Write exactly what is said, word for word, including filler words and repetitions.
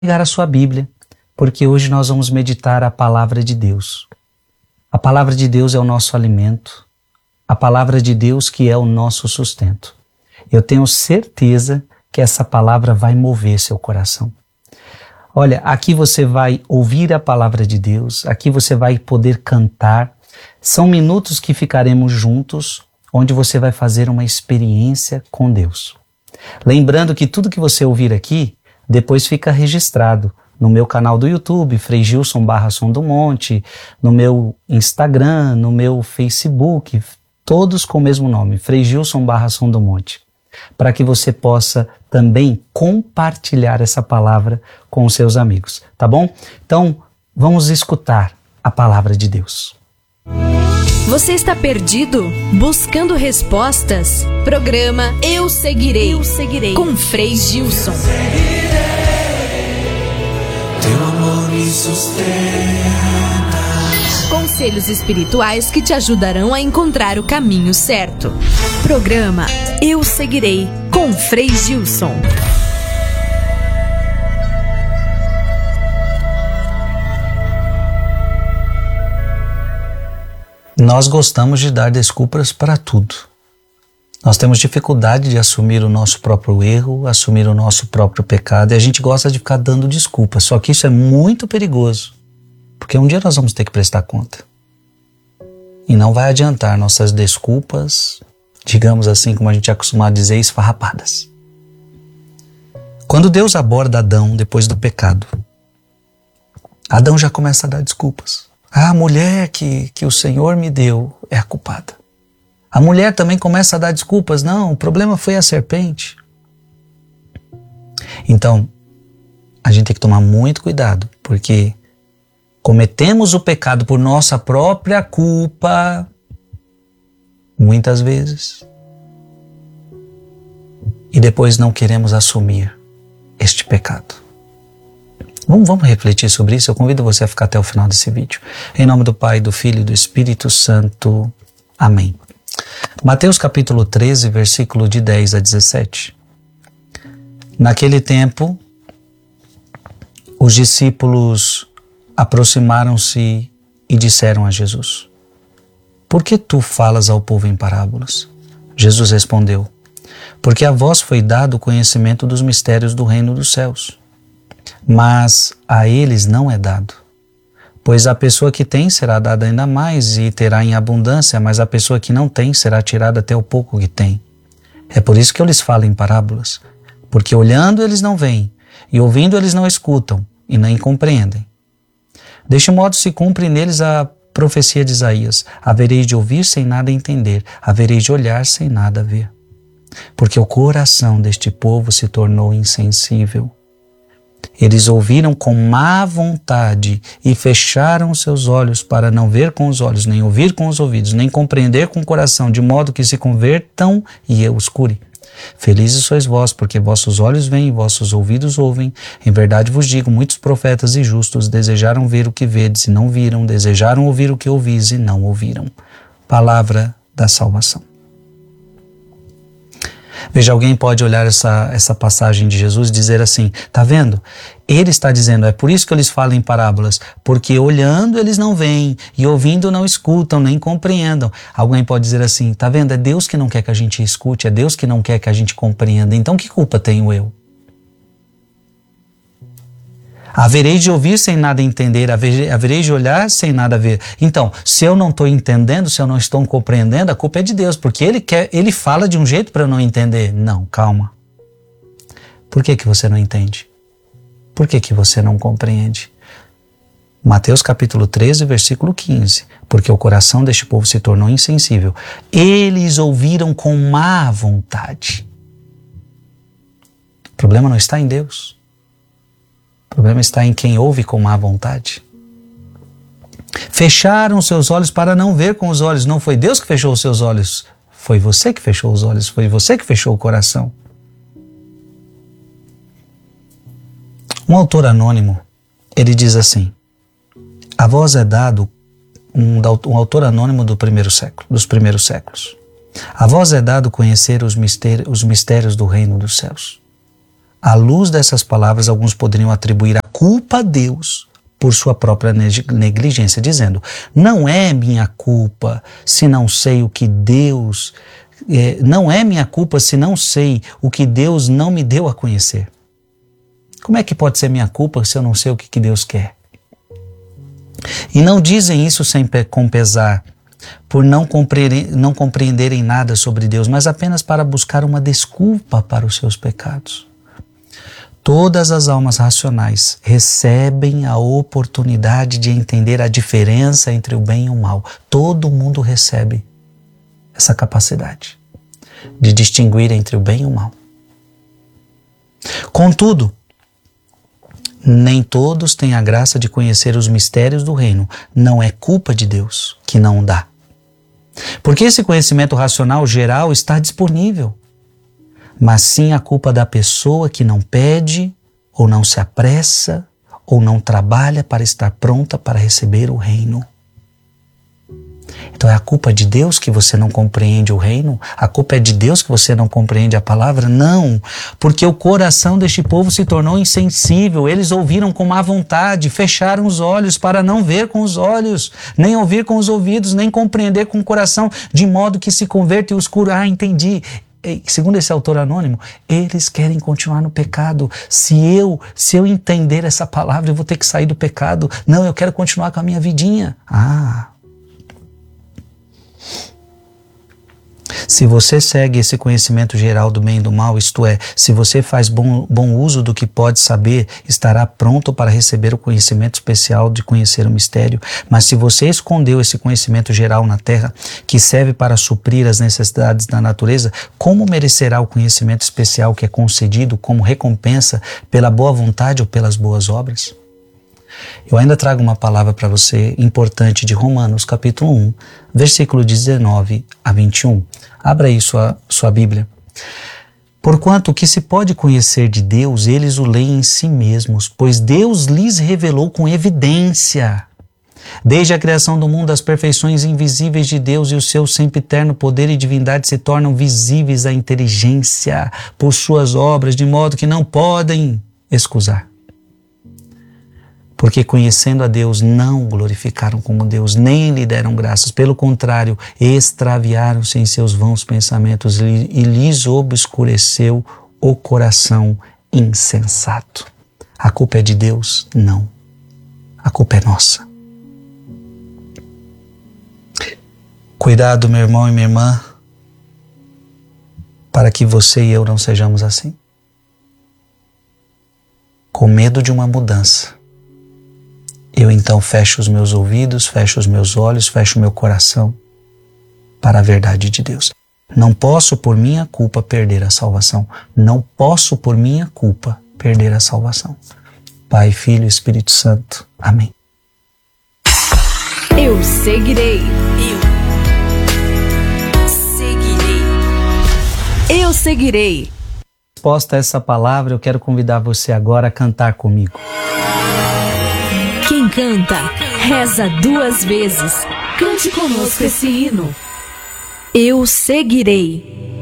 Pegar a sua Bíblia, porque hoje nós vamos meditar a palavra de Deus. A palavra de Deus é o nosso alimento, a palavra de Deus que é o nosso sustento. Eu tenho certeza que essa palavra vai mover seu coração. Olha, aqui você vai ouvir a palavra de Deus, aqui você vai poder cantar. São minutos que ficaremos juntos, onde você vai fazer uma experiência com Deus. Lembrando que tudo que você ouvir aqui, depois fica registrado no meu canal do YouTube, Frei Gilson barra Som do Monte, no meu Instagram, no meu Facebook, todos com o mesmo nome, Frei Gilson barra Som do Monte, para que você possa também compartilhar essa palavra com os seus amigos, tá bom? Então, vamos escutar a palavra de Deus. Você está perdido? Buscando respostas? Programa Eu Seguirei, Eu Seguirei. Com Frei Gilson. Teu amor me sustenta. Conselhos espirituais que te ajudarão a encontrar o caminho certo. Programa Eu Seguirei, com Frei Gilson. Nós gostamos de dar desculpas para tudo. Nós temos dificuldade de assumir o nosso próprio erro, assumir o nosso próprio pecado, e a gente gosta de ficar dando desculpas. Só que isso é muito perigoso, porque um dia nós vamos ter que prestar conta. E não vai adiantar nossas desculpas, digamos assim, como a gente é acostumado a dizer, esfarrapadas. Quando Deus aborda Adão depois do pecado, Adão já começa a dar desculpas. Ah, a mulher que, que o Senhor me deu é a culpada. A mulher também começa a dar desculpas. Não, o problema foi a serpente. Então, a gente tem que tomar muito cuidado, porque cometemos o pecado por nossa própria culpa, muitas vezes, e depois não queremos assumir este pecado. Vamos, vamos refletir sobre isso? Eu convido você a ficar até o final desse vídeo. Em nome do Pai, do Filho e do Espírito Santo. Amém. Mateus capítulo treze, versículo de dez a dezessete. Naquele tempo, os discípulos aproximaram-se e disseram a Jesus: Por que tu falas ao povo em parábolas? Jesus respondeu: Porque a vós foi dado o conhecimento dos mistérios do reino dos céus, mas a eles não é dado. Pois a pessoa que tem será dada ainda mais e terá em abundância, mas a pessoa que não tem será tirada até o pouco que tem. É por isso que eu lhes falo em parábolas, porque olhando eles não veem, e ouvindo eles não escutam, e nem compreendem. Deste modo se cumpre neles a profecia de Isaías: haverei de ouvir sem nada entender, haverei de olhar sem nada ver. Porque o coração deste povo se tornou insensível. Eles ouviram com má vontade e fecharam seus olhos para não ver com os olhos, nem ouvir com os ouvidos, nem compreender com o coração, de modo que se convertam e eu os cure. Felizes sois vós, porque vossos olhos veem e vossos ouvidos ouvem. Em verdade vos digo, muitos profetas e justos desejaram ver o que vedes e não viram, desejaram ouvir o que ouvis e não ouviram. Palavra da salvação. Veja, alguém pode olhar essa, essa passagem de Jesus e dizer assim: tá vendo? Ele está dizendo, é por isso que eu lhes falo em parábolas, porque olhando eles não veem e ouvindo não escutam, nem compreendam. Alguém pode dizer assim: tá vendo? É Deus que não quer que a gente escute, é Deus que não quer que a gente compreenda. Então que culpa tenho eu? Haverei de ouvir sem nada entender, haverei, haverei de olhar sem nada ver. Então, se eu não estou entendendo, se eu não estou compreendendo, a culpa é de Deus, porque Ele quer, Ele fala de um jeito para eu não entender. Não, calma. Por que que você não entende? Por que que você não compreende? Mateus capítulo treze, versículo quinze. Porque o coração deste povo se tornou insensível. Eles ouviram com má vontade. O problema não está em Deus. O problema está em quem ouve com má vontade. Fecharam seus olhos para não ver com os olhos. Não foi Deus que fechou os seus olhos. Foi você que fechou os olhos. Foi você que fechou o coração. Um autor anônimo, ele diz assim: a vós é dado, um, um autor anônimo do primeiro século, dos primeiros séculos. A vós é dado conhecer os mistérios, os mistérios do reino dos céus. À luz dessas palavras, alguns poderiam atribuir a culpa a Deus por sua própria negligência, dizendo: não é minha culpa se não sei o que Deus... É, não é minha culpa se não sei o que Deus não me deu a conhecer. Como é que pode ser minha culpa se eu não sei o que, que Deus quer? E não dizem isso sem com pesar, por não compreenderem, não compreenderem nada sobre Deus, mas apenas para buscar uma desculpa para os seus pecados. Todas as almas racionais recebem a oportunidade de entender a diferença entre o bem e o mal. Todo mundo recebe essa capacidade de distinguir entre o bem e o mal. Contudo, nem todos têm a graça de conhecer os mistérios do reino. Não é culpa de Deus que não dá. Porque esse conhecimento racional geral está disponível, mas sim a culpa da pessoa que não pede, ou não se apressa, ou não trabalha para estar pronta para receber o reino. Então é a culpa de Deus que você não compreende o reino? A culpa é de Deus que você não compreende a palavra? Não, porque o coração deste povo se tornou insensível. Eles ouviram com má vontade, fecharam os olhos para não ver com os olhos, nem ouvir com os ouvidos, nem compreender com o coração, de modo que se converte e os cura. Ah, entendi. Segundo esse autor anônimo, eles querem continuar no pecado. Se eu, se eu entender essa palavra, eu vou ter que sair do pecado. Não, eu quero continuar com a minha vidinha. Ah... Se você segue esse conhecimento geral do bem e do mal, isto é, se você faz bom, bom uso do que pode saber, estará pronto para receber o conhecimento especial de conhecer o mistério. Mas se você escondeu esse conhecimento geral na terra, que serve para suprir as necessidades da natureza, como merecerá o conhecimento especial que é concedido como recompensa pela boa vontade ou pelas boas obras? Eu ainda trago uma palavra para você importante de Romanos, capítulo um, versículo dezenove a vinte e um. Abra aí sua, sua Bíblia. Porquanto o que se pode conhecer de Deus, eles o leem em si mesmos, pois Deus lhes revelou com evidência. Desde a criação do mundo, as perfeições invisíveis de Deus e o seu sempiterno poder e divindade se tornam visíveis à inteligência por suas obras, de modo que não podem excusar. Porque conhecendo a Deus não o glorificaram como Deus, nem lhe deram graças. Pelo contrário, extraviaram-se em seus vãos pensamentos e lhes obscureceu o coração insensato. A culpa é de Deus? Não. A culpa é nossa. Cuidado, meu irmão e minha irmã, para que você e eu não sejamos assim. Com medo de uma mudança, eu então fecho os meus ouvidos, fecho os meus olhos, fecho o meu coração para a verdade de Deus. Não posso por minha culpa perder a salvação. Não posso por minha culpa perder a salvação. Pai, Filho e Espírito Santo. Amém. Eu seguirei. Eu seguirei. Eu seguirei. Resposta a essa palavra, eu quero convidar você agora a cantar comigo. Quem canta, reza duas vezes. Cante conosco esse hino. Eu seguirei.